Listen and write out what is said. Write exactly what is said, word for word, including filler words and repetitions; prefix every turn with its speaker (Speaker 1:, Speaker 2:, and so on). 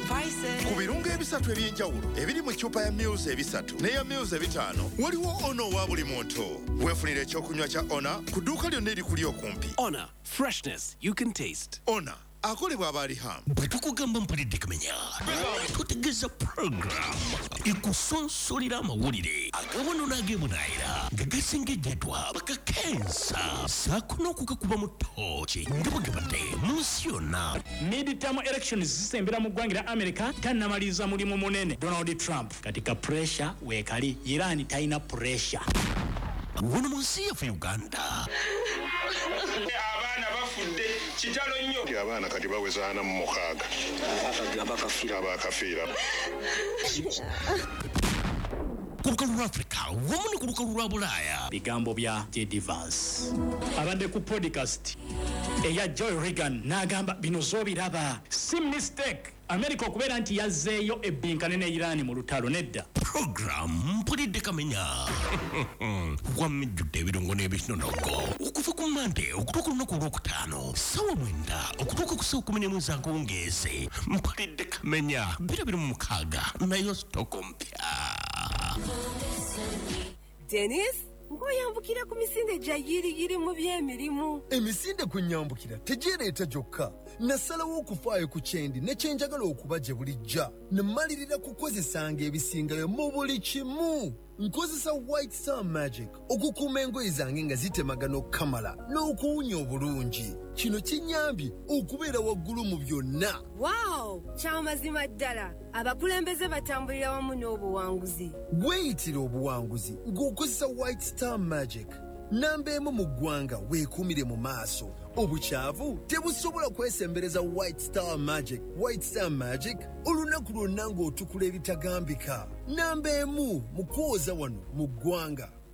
Speaker 1: ku birungo ebisatu ebyenjawulo ebiri mu ccupa ya Mills ebisatu n'eya Mills ebitaano waliwo ono wa buli muntu. Weefunira ekyokunywa kya Ona ku dduuka lyonna erikuli okumpi.
Speaker 2: Ona, freshness you can taste.
Speaker 1: Ona akolebwa Abaliham.
Speaker 3: Bwe tukugamba mpulidde Kamenya, tutegeeza program ekusonsolera amawulire agawono n'ageemunaayira nga gasengejjedwa bakakensa saako n'okugakuba mu ttooki nga bwe gabadde mu nsi yonna.
Speaker 4: Mid-term elections zisembera mu ggwanga lya America tannamaliza mulimu munene Donald Trump. Katika pressure weekali Iran talina pressure.
Speaker 3: Wano mu nsi yaffe Uganda
Speaker 5: abaana bafudde kitalo nnyo. Abaana kati baweza ana mu mukaaga abakafiira.
Speaker 3: ku lukalu lwa Africa wamu ne ku lukalu lwa Bulaaya.
Speaker 4: Bigambo bya J D Vance abadde ku podcast eya Joy Reagan n'agamba bino zoobiraba si mistake America okubeera nti yazzeeyo ebbinkane ne Iran mu lutalo nedda.
Speaker 3: Program mpulidde Kamenya wamejjudde ebirungo n'ebinonogo okuva ku Mande okutuuka olunaku olwokutaano ssaawa mwenda okutuuka ku ssaawa kumi n'emu ez'akawungeezi. Mpulidde Kamenya biro biri mu mukaaga nayo sitoko mpya.
Speaker 6: Dennis ngoyambukira ku misinde gya yiriyiri mu by'emirimu.
Speaker 7: Emisinde kunyambukira tegereeta gyokka. Nasalawo okufaayo ku kyendi ne kyenjagala okuba gye bulijja. Namalirira kukozesanga ebisingayo mu buli kimu. Nkozesa White Star Magic okukuuma engoye zange nga zitemagana okukamala n'okuwunya obulungi. Kino kinyambye okubeera waggulu mu byonna.
Speaker 6: Wow, kyamazima ddala. Abakulembeze batambulira wamu n'obuwanguzi.
Speaker 7: Weeyitira obuwanguzi ng'okozesa White Star Magic. Namba emu mu ggwanga weekuumire mu maaso. Obukyavu tebusobola kwesembereza White Star Magic. White Star Magic olunaku lwonna ng'otukula ebitagambika. Namba emu mu kwoza wano mu ggwanga.